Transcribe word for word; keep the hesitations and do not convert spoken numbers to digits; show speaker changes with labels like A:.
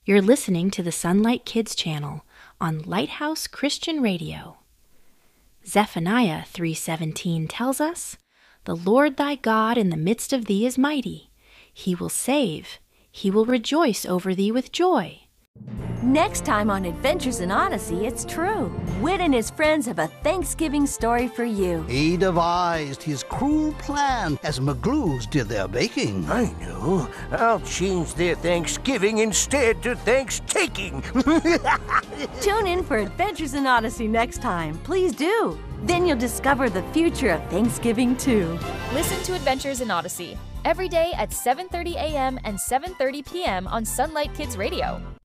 A: You're listening to the Sunlight Kids channel on Lighthouse Christian Radio. Zephaniah three seventeen tells us, "The Lord thy God in the midst of thee is mighty. He will save. He will rejoice over thee with joy."
B: Next time on Adventures in Odyssey, it's true. Whit and his friends have a Thanksgiving story for you.
C: He devised his cruel plan as McGlues did their baking.
D: I know. I'll change their Thanksgiving instead to Thanks-taking.
B: Tune in for Adventures in Odyssey next time. Please do. Then you'll discover the future of Thanksgiving, too.
E: Listen to Adventures in Odyssey every day at seven thirty a m and seven thirty p m on Sunlight Kids Radio.